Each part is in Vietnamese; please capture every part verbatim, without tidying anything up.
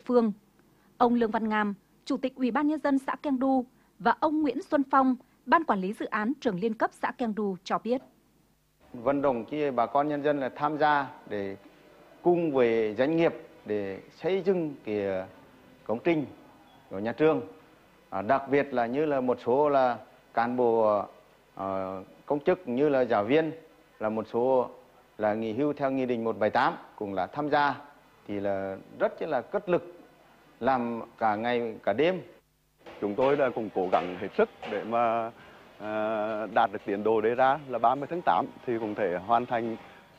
phương. Ông Lương Văn Ngam, Chủ tịch Ủy ban Nhân dân xã Keng Du và ông Nguyễn Xuân Phong, Ban Quản lý Dự án Trường Liên cấp xã Keng Du cho biết. Vận động chi bà con nhân dân là tham gia để cùng với doanh nghiệp để xây dựng cái công trình của nhà trường. À, đặc biệt là như là một số là cán bộ uh, công chức như là giáo viên, là một số là nghỉ hưu theo nghị định một trăm bảy mươi tám cũng là tham gia, thì là rất là cất lực làm cả ngày cả đêm. Chúng tôi là cũng cố gắng hết sức để mà uh, đạt được tiến độ đề ra là ba mươi tháng tám thì cũng thể hoàn thành.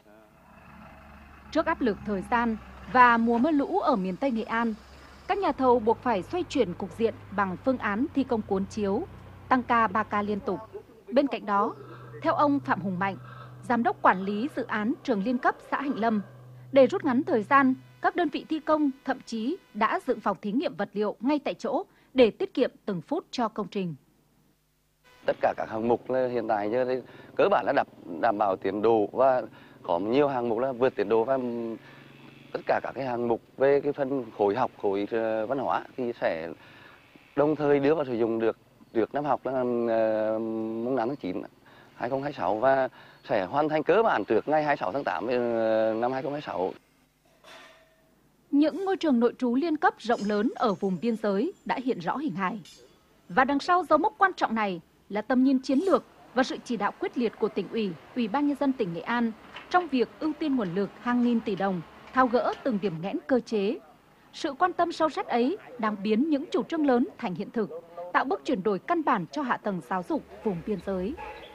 Trước áp lực thời gian và mùa mưa lũ ở miền Tây Nghệ An, các nhà thầu buộc phải xoay chuyển cục diện bằng phương án thi công cuốn chiếu, tăng ca ba ca liên tục. Bên cạnh đó, theo ông Phạm Hùng Mạnh, Giám đốc Quản lý Dự án Trường Liên cấp xã Hạnh Lâm, để rút ngắn thời gian, các đơn vị thi công thậm chí đã dựng phòng thí nghiệm vật liệu ngay tại chỗ để tiết kiệm từng phút cho công trình. Tất cả các hạng mục là hiện tại giờ cơ bản là đảm, đảm bảo tiến độ và có nhiều hạng mục là vượt tiến độ, và tất cả các cái hạng mục về cái phần khối học, khối văn hóa thì sẽ đồng thời đưa vào sử dụng được được năm học là mùng năm tháng chín hai nghìn không trăm hai mươi sáu và sẽ hoàn thành cơ bản trước ngày hai mươi sáu tháng tám năm hai nghìn không trăm hai mươi sáu. Những ngôi trường nội trú liên cấp rộng lớn ở vùng biên giới đã hiện rõ hình hài. Và đằng sau dấu mốc quan trọng này là tầm nhìn chiến lược và sự chỉ đạo quyết liệt của tỉnh ủy, Ủy ban Nhân dân tỉnh Nghệ An trong việc ưu tiên nguồn lực hàng nghìn tỷ đồng, tháo gỡ từng điểm nghẽn cơ chế. Sự quan tâm sâu sắc ấy đang biến những chủ trương lớn thành hiện thực, tạo bước chuyển đổi căn bản cho hạ tầng giáo dục vùng biên giới.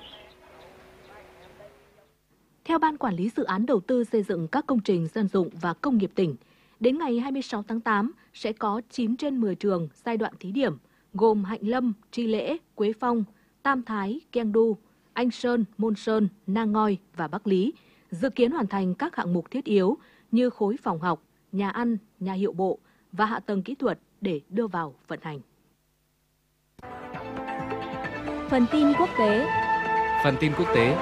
Theo Ban Quản lý Dự án Đầu tư xây dựng các công trình dân dụng và công nghiệp tỉnh, đến ngày hai mươi sáu tháng tám sẽ có chín trên mười trường giai đoạn thí điểm, gồm Hạnh Lâm, Tri Lễ, Quế Phong, Tam Thái, Keng Du, Anh Sơn, Môn Sơn, Nang Ngoi và Bắc Lý, dự kiến hoàn thành các hạng mục thiết yếu như khối phòng học, nhà ăn, nhà hiệu bộ và hạ tầng kỹ thuật để đưa vào vận hành. Phần tin quốc tế. Phần tin quốc tế.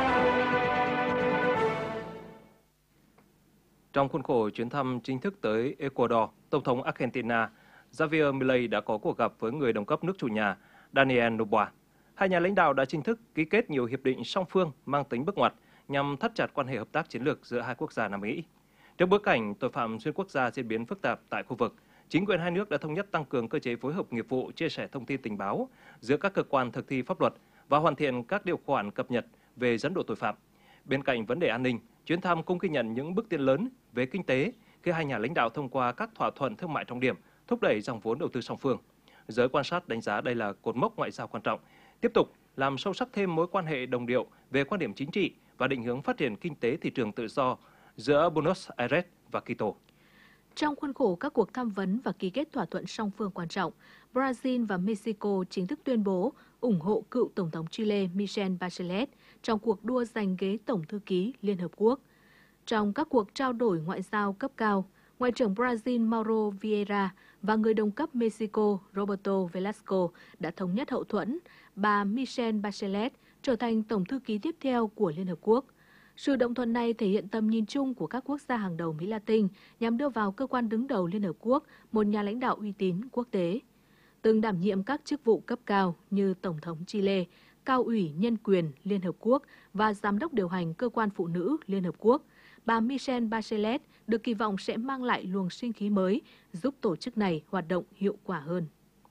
Trong khuôn khổ chuyến thăm chính thức tới Ecuador, Tổng thống Argentina Javier Milei đã có cuộc gặp với người đồng cấp nước chủ nhà Daniel Noboa. Hai nhà lãnh đạo đã chính thức ký kết nhiều hiệp định song phương mang tính bước ngoặt nhằm thắt chặt quan hệ hợp tác chiến lược giữa hai quốc gia Nam Mỹ. Trước bối cảnh tội phạm xuyên quốc gia diễn biến phức tạp tại khu vực, chính quyền hai nước đã thống nhất tăng cường cơ chế phối hợp nghiệp vụ, chia sẻ thông tin tình báo giữa các cơ quan thực thi pháp luật và hoàn thiện các điều khoản cập nhật về dẫn độ tội phạm. Bên cạnh vấn đề an ninh, chuyến thăm cũng ghi nhận những bước tiến lớn về kinh tế khi hai nhà lãnh đạo thông qua các thỏa thuận thương mại trọng điểm, thúc đẩy dòng vốn đầu tư song phương. Giới quan sát đánh giá đây là cột mốc ngoại giao quan trọng, tiếp tục làm sâu sắc thêm mối quan hệ đồng điệu về quan điểm chính trị và định hướng phát triển kinh tế thị trường tự do giữa Buenos Aires và Quito. Trong khuôn khổ các cuộc tham vấn và ký kết thỏa thuận song phương quan trọng, Brazil và Mexico chính thức tuyên bố ủng hộ cựu Tổng thống Chile Michelle Bachelet trong cuộc đua giành ghế Tổng thư ký Liên Hợp Quốc. Trong các cuộc trao đổi ngoại giao cấp cao, Ngoại trưởng Brazil Mauro Vieira và người đồng cấp Mexico Roberto Velasco đã thống nhất hậu thuẫn bà Michelle Bachelet trở thành Tổng thư ký tiếp theo của Liên Hợp Quốc. Sự đồng thuận này thể hiện tầm nhìn chung của các quốc gia hàng đầu Mỹ Latin nhằm đưa vào cơ quan đứng đầu Liên Hợp Quốc một nhà lãnh đạo uy tín quốc tế. Từng đảm nhiệm các chức vụ cấp cao như Tổng thống Chile, Cao ủy Nhân quyền Liên Hợp Quốc và Giám đốc điều hành Cơ quan Phụ nữ Liên Hợp Quốc, bà Michelle Bachelet được kỳ vọng sẽ mang lại luồng sinh khí mới, giúp tổ chức này hoạt động hiệu quả hơn.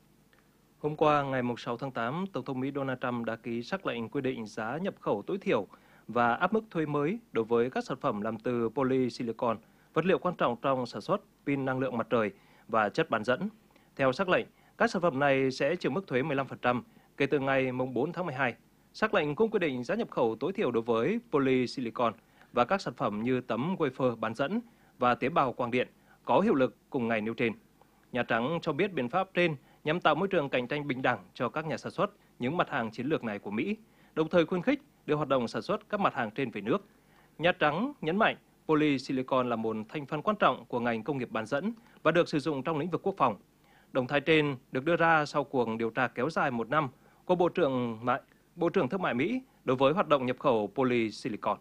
Hôm qua, ngày sáu tháng tám, Tổng thống Mỹ Donald Trump đã ký sắc lệnh quy định giá nhập khẩu tối thiểu và áp mức thuế mới đối với các sản phẩm làm từ polysilicon, vật liệu quan trọng trong sản xuất pin năng lượng mặt trời và chất bán dẫn. Theo sắc lệnh, các sản phẩm này sẽ chịu mức thuế mười lăm phần trăm kể từ ngày bốn tháng mười hai. Sắc lệnh cũng quy định giá nhập khẩu tối thiểu đối với polysilicon và các sản phẩm như tấm wafer bán dẫn và tế bào quang điện có hiệu lực cùng ngày nêu trên. Nhà Trắng cho biết biện pháp trên nhằm tạo môi trường cạnh tranh bình đẳng cho các nhà sản xuất những mặt hàng chiến lược này của Mỹ, đồng thời khuyến khích đưa hoạt động sản xuất các mặt hàng trên về nước. Nhà Trắng nhấn mạnh polysilicon là một thành phần quan trọng của ngành công nghiệp bán dẫn và được sử dụng trong lĩnh vực quốc phòng. Động thái trên được đưa ra sau cuộc điều tra kéo dài một năm của Bộ trưởng Bộ trưởng Thương mại Mỹ đối với hoạt động nhập khẩu polysilicon.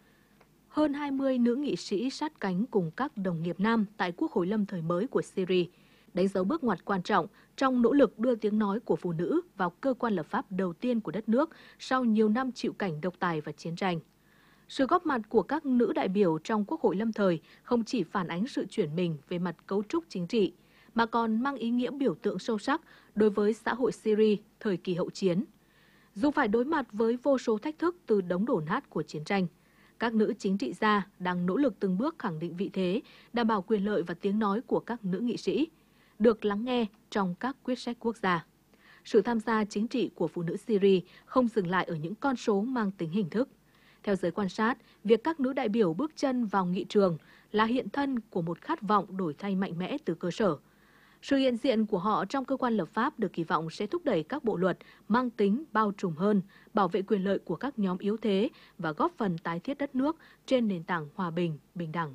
Hơn hai mươi nữ nghị sĩ sát cánh cùng các đồng nghiệp nam tại Quốc hội lâm thời mới của Syria đánh dấu bước ngoặt quan trọng trong nỗ lực đưa tiếng nói của phụ nữ vào cơ quan lập pháp đầu tiên của đất nước sau nhiều năm chịu cảnh độc tài và chiến tranh. Sự góp mặt của các nữ đại biểu trong Quốc hội lâm thời không chỉ phản ánh sự chuyển mình về mặt cấu trúc chính trị, mà còn mang ý nghĩa biểu tượng sâu sắc đối với xã hội Syria thời kỳ hậu chiến. Dù phải đối mặt với vô số thách thức từ đống đổ nát của chiến tranh, các nữ chính trị gia đang nỗ lực từng bước khẳng định vị thế, đảm bảo quyền lợi và tiếng nói của các nữ nghị sĩ, được lắng nghe trong các quyết sách quốc gia. Sự tham gia chính trị của phụ nữ Syria không dừng lại ở những con số mang tính hình thức. Theo giới quan sát, việc các nữ đại biểu bước chân vào nghị trường là hiện thân của một khát vọng đổi thay mạnh mẽ từ cơ sở. Sự hiện diện của họ trong cơ quan lập pháp được kỳ vọng sẽ thúc đẩy các bộ luật mang tính bao trùm hơn, bảo vệ quyền lợi của các nhóm yếu thế và góp phần tái thiết đất nước trên nền tảng hòa bình, bình đẳng.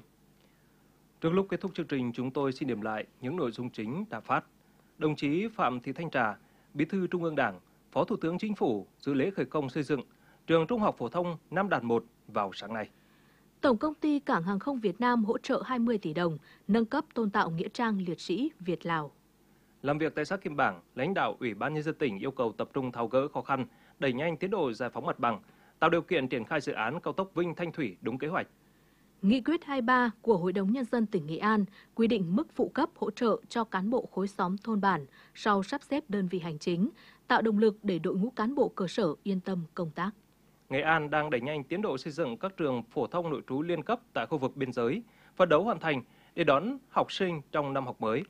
Trước lúc kết thúc chương trình, chúng tôi xin điểm lại những nội dung chính đã phát. Đồng chí Phạm Thị Thanh Trà, Bí thư Trung ương Đảng, Phó Thủ tướng Chính phủ dự lễ khởi công xây dựng trường Trung học phổ thông Nam Đạt một vào sáng nay. Tổng công ty Cảng hàng không Việt Nam hỗ trợ hai mươi tỷ đồng nâng cấp tôn tạo nghĩa trang liệt sĩ Việt-Lào. Làm việc tại xã Kim Bảng, lãnh đạo Ủy ban Nhân dân tỉnh yêu cầu tập trung tháo gỡ khó khăn, đẩy nhanh tiến độ giải phóng mặt bằng, tạo điều kiện triển khai dự án cao tốc Vinh Thanh Thủy đúng kế hoạch. Nghị quyết hai mươi ba của Hội đồng Nhân dân tỉnh Nghệ An quy định mức phụ cấp hỗ trợ cho cán bộ khối xóm thôn bản sau sắp xếp đơn vị hành chính, tạo động lực để đội ngũ cán bộ cơ sở yên tâm công tác. Nghệ An đang đẩy nhanh tiến độ xây dựng các trường phổ thông nội trú liên cấp tại khu vực biên giới, phấn đấu hoàn thành để đón học sinh trong năm học mới.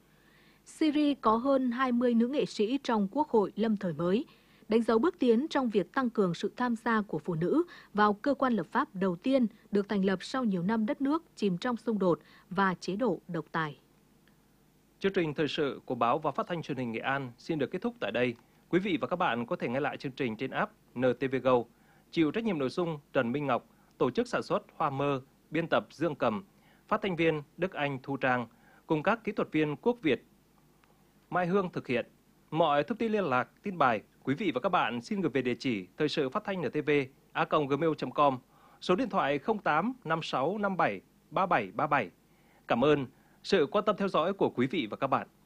Syria có hơn hai mươi nữ nghệ sĩ trong Quốc hội lâm thời mới, đánh dấu bước tiến trong việc tăng cường sự tham gia của phụ nữ vào cơ quan lập pháp đầu tiên được thành lập sau nhiều năm đất nước chìm trong xung đột và chế độ độc tài. Chương trình thời sự của báo và phát thanh truyền hình Nghệ An xin được kết thúc tại đây. Quý vị và các bạn có thể nghe lại chương trình trên app en tê vê Go. Chịu trách nhiệm nội dung Trần Minh Ngọc, tổ chức sản xuất Hoa Mơ, biên tập Dương Cầm, phát thanh viên Đức Anh Thu Trang, cùng các kỹ thuật viên Quốc Việt, Mai Hương thực hiện. Mọi thông tin liên lạc, tin bài, quý vị và các bạn xin gửi về địa chỉ thời sự phát thanh en tê vê a còng gmail chấm com, số điện thoại không tám năm sáu năm bảy ba bảy ba bảy. Cảm ơn sự quan tâm theo dõi của quý vị và các bạn.